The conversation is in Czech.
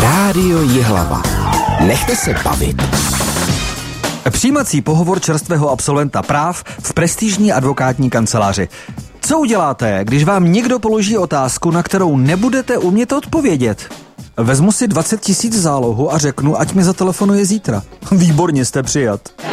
Rádio Jihlava. Nechte se bavit. Přijímací pohovor čerstvého absolventa práv v prestižní advokátní kanceláři. Co uděláte, když vám někdo položí otázku, na kterou nebudete umět odpovědět? Vezmu si 20 000 zálohu a řeknu, ať mi zatelefonuje zítra. Výborně, jste přijat.